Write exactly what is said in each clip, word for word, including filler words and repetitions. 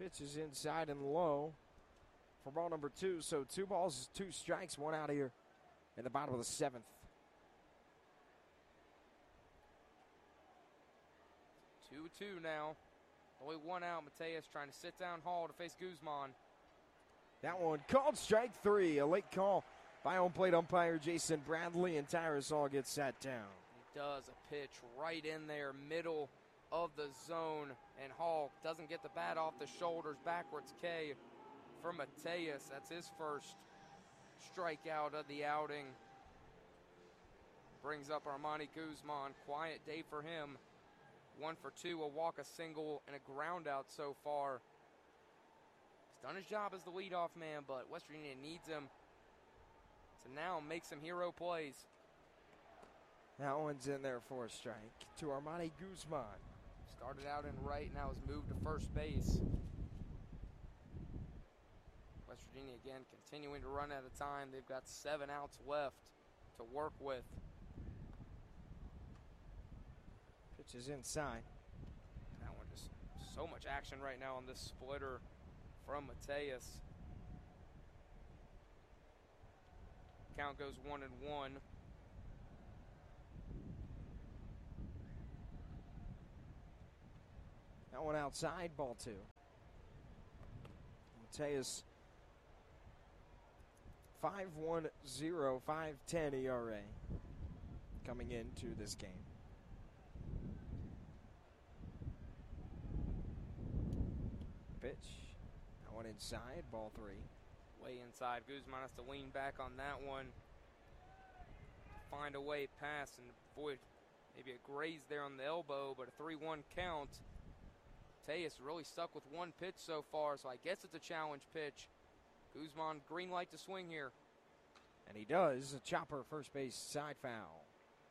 Pitch is inside and low for ball number two. So two balls, two strikes, one out here in the bottom of the seventh. two two now. Only one out. Mateus trying to sit down Hall to face Guzman. That one called strike three. A late call by home plate umpire Jason Bradley, and Tyrus Hall gets sat down. He does a pitch right in there, middle of the zone, and Hall doesn't get the bat off the shoulders. Backwards K for Mateus. That's his first strikeout of the outing. Brings up Armani Guzman. Quiet day for him. One for two, a walk, a single, and a ground out so far. He's done his job as the leadoff man, but West Virginia needs him to now make some hero plays. That one's in there for a strike to Armani Guzman. Started out in right, now has moved to first base. West Virginia again continuing to run out of time. They've got seven outs left to work with. Pitch is inside. That one just so much action right now on this splitter from Mateus. Count goes one and one. That one outside, ball two. Mateus, five one oh, five ten E R A coming into this game. Pitch. That one inside, ball three. Way inside. Guzman has to lean back on that one. Find a way past and avoid maybe a graze there on the elbow, but a three one count. Mateus really stuck with one pitch so far, so I guess it's a challenge pitch. Guzman, green light to swing here. And he does. A chopper, first base, side foul.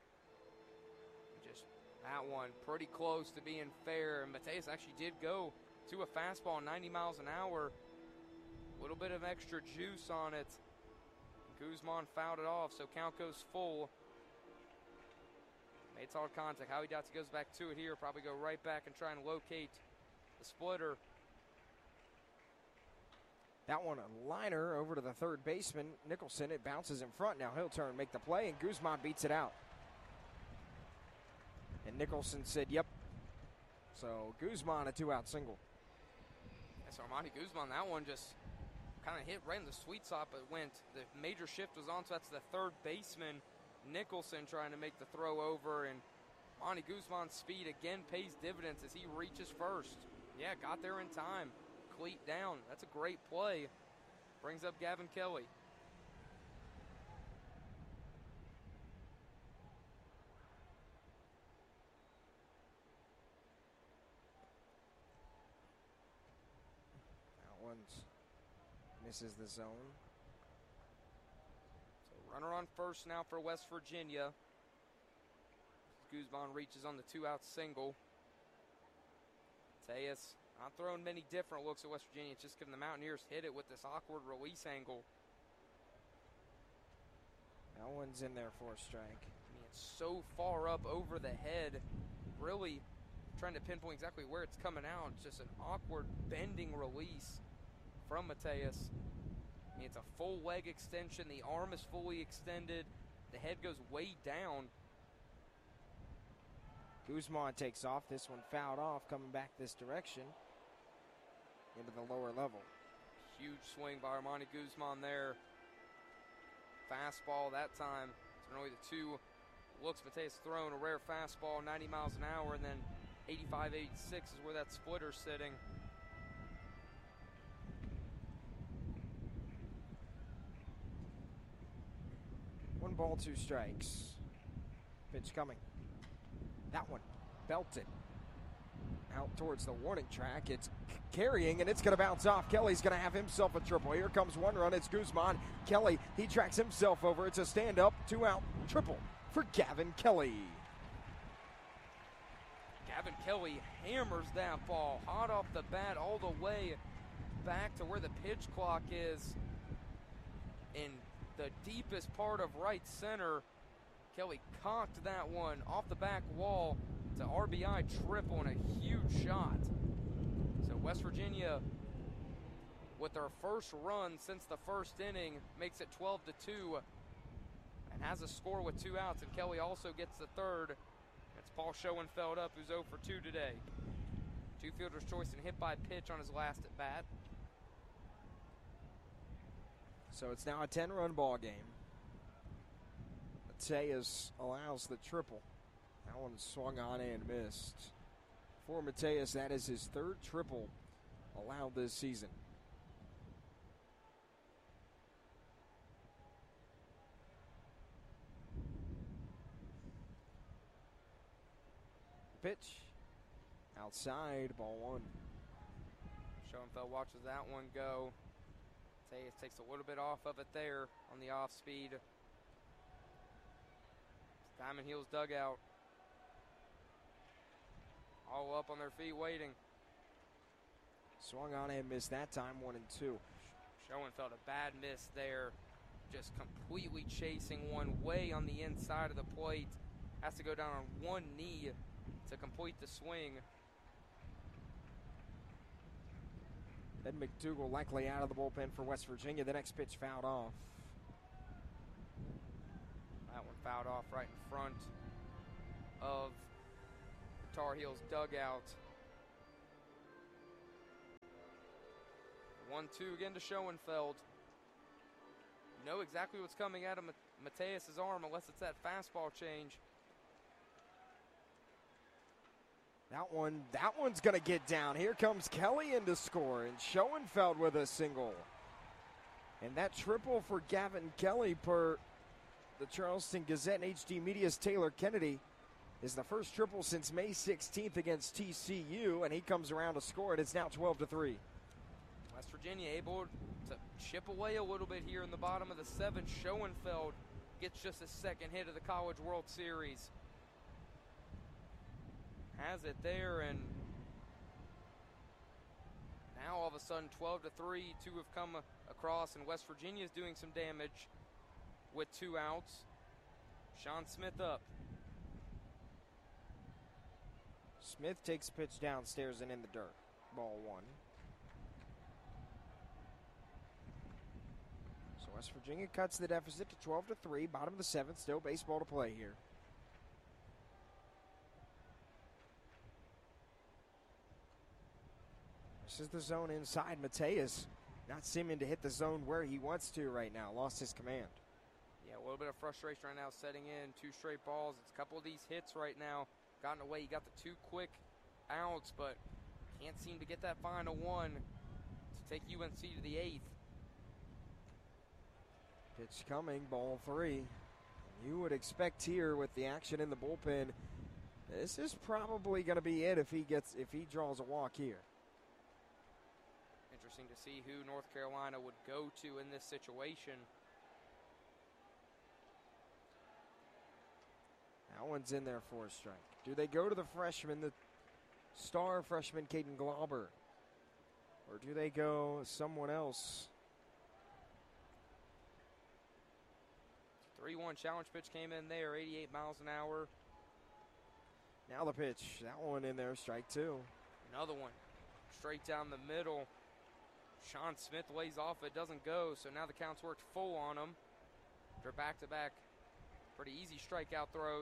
Just that one pretty close to being fair, and Mateus actually did go to a fastball, ninety miles an hour. A little bit of extra juice on it. Guzman fouled it off, so count goes full. Made solid contact. Howie Dotson goes back to it here. Probably go right back and try and locate the splitter. That one a liner over to the third baseman, Nicholson. It bounces in front. Now he'll turn, make the play, and Guzman beats it out. And Nicholson said, yep. So Guzman, a two-out single. Yes, Armani Guzman, that one just kind of hit right in the sweet spot, but went. The major shift was on, so that's the third baseman, Nicholson, trying to make the throw over, and Armani Guzman's speed again pays dividends as he reaches first. Yeah, got there in time. Cleat down. That's a great play. Brings up Gavin Kelly. That one's misses the zone. So runner on first now for West Virginia. Guzman reaches on the two-out single. Mateus not throwing many different looks at West Virginia. It's just giving the Mountaineers hit it with this awkward release angle. That one's in there for a strike. I mean, it's so far up over the head. Really trying to pinpoint exactly where it's coming out. It's just an awkward bending release from Mateus. I mean, it's a full leg extension. The arm is fully extended. The head goes way down. Guzman takes off. This one fouled off, coming back this direction into the lower level. Huge swing by Armani Guzman there. Fastball that time. So only the two looks Mateus thrown. A rare fastball, ninety miles an hour, and then eighty-five eighty-six is where that splitter's sitting. One ball, two strikes. Pitch coming. That one belted out towards the warning track. It's carrying, and it's going to bounce off. Kelly's going to have himself a triple. Here comes one run. It's Guzman. Kelly, he tracks himself over. It's a stand-up, two-out triple for Gavin Kelly. Gavin Kelly hammers that ball hot off the bat all the way back to where the pitch clock is in the deepest part of right center. Kelly cocked that one off the back wall to R B I triple and a huge shot. So West Virginia, with their first run since the first inning, makes it twelve to two and has a score with two outs, and Kelly also gets the third. It's Paul Schoenfeld up, who's oh for two today. Two fielder's choice and hit by pitch on his last at bat. So it's now a ten-run ball game. Mateus allows the triple. That one swung on and missed. For Mateus, that is his third triple allowed this season. Pitch. Outside, ball one. Schoenfeld watches that one go. Mateus takes a little bit off of it there on the off speed. Diamond Heels dugout. All up on their feet waiting. Swung on and missed that time, one and two. Schoenfeld, a bad miss there. Just completely chasing one way on the inside of the plate. Has to go down on one knee to complete the swing. Ed McDougal likely out of the bullpen for West Virginia. The next pitch fouled off. That one fouled off right in front of the Tar Heels dugout. one two again to Schoenfeld. You know exactly what's coming out of Mateus' arm unless it's that fastball change. That one, that one's going to get down. Here comes Kelly in to score, and Schoenfeld with a single. And that triple for Gavin Kelly per the Charleston Gazette and H D Media's Taylor Kennedy is the first triple since May sixteenth against T C U, and he comes around to score it. It's now twelve to three. West Virginia able to chip away a little bit here in the bottom of the seventh. Schoenfeld gets just his second hit of the College World Series. Has it there, and now all of a sudden twelve to three. Two have come across, and West Virginia is doing some damage with two outs. Sean Smith up. Smith takes a pitch downstairs and in the dirt. Ball one. So West Virginia cuts the deficit to twelve to three. Bottom of the seventh. Still baseball to play here. This is the zone inside. Mateus not seeming to hit the zone where he wants to right now. Lost his command. Yeah, a little bit of frustration right now setting in. Two straight balls. It's a couple of these hits right now. Gotten away. He got the two quick outs, but can't seem to get that final one to take U N C to the eighth. Pitch coming. Ball three. You would expect here with the action in the bullpen, this is probably going to be it if he gets if he draws a walk here. Interesting to see who North Carolina would go to in this situation. That one's in there for a strike. Do they go to the freshman, the star freshman, Caden Glauber? Or do they go someone else? three one challenge pitch came in there, eighty-eight miles an hour. Now the pitch. That one in there, strike two. Another one. Straight down the middle. Sean Smith lays off. It doesn't go, so now the count's worked full on him. They're back-to-back pretty easy strikeout throws.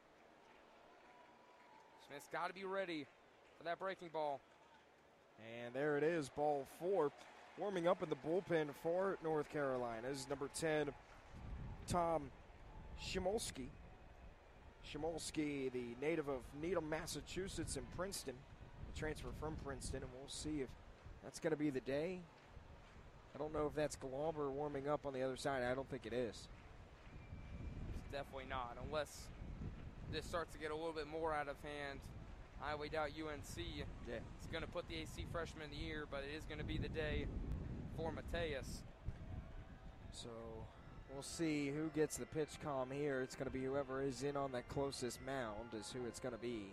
Smith's got to be ready for that breaking ball. And there it is, ball four. Warming up in the bullpen for North Carolina is number ten, Tom Shimolsky. Shimolsky, the native of Needham, Massachusetts, and Princeton. A transfer from Princeton, and we'll see if that's going to be the day. I don't know if that's Glauber warming up on the other side. I don't think it is. It's definitely not, unless this starts to get a little bit more out of hand. I highly doubt U N C yeah. is going to put the A C freshman in the year, but it is going to be the day for Mateus. So we'll see who gets the pitch calm here. It's going to be whoever is in on that closest mound is who it's going to be.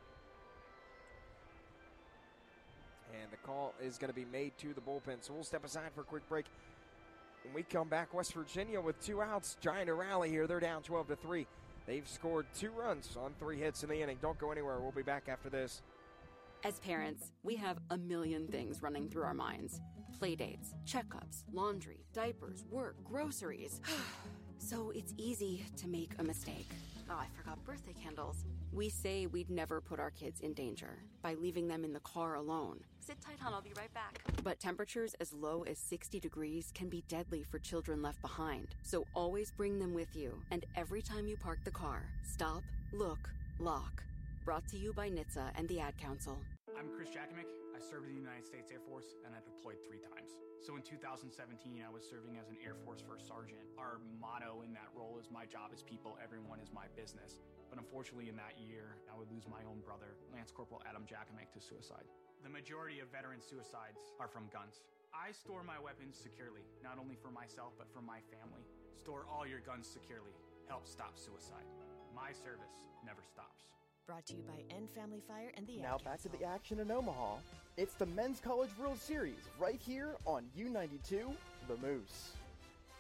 And the call is going to be made to the bullpen. So we'll step aside for a quick break. When we come back, West Virginia with two outs, trying to rally here. They're down twelve to three. They've scored two runs on three hits in the inning. Don't go anywhere. We'll be back after this. As parents, we have a million things running through our minds. Playdates, checkups, laundry, diapers, work, groceries. So it's easy to make a mistake. Oh, I forgot birthday candles. We say we'd never put our kids in danger by leaving them in the car alone. Sit tight, hon. I'll be right back. But temperatures as low as sixty degrees can be deadly for children left behind. So always bring them with you. And every time you park the car, stop, look, lock. Brought to you by N H T S A and the Ad Council. I'm Chris Jakimick. I served in the United States Air Force, and I deployed three times. So in two thousand seventeen, I was serving as an Air Force First Sergeant. Our motto in that role is, my job is people, everyone is my business. But unfortunately in that year, I would lose my own brother, Lance Corporal Adam Jakimick, to suicide. The majority of veteran suicides are from guns. I store my weapons securely, not only for myself, but for my family. Store all your guns securely. Help stop suicide. My service never stops. Brought to you by End Family Fire and the Now Ad back to Council. the action in Omaha. It's the Men's College World Series right here on U ninety-two, The Moose.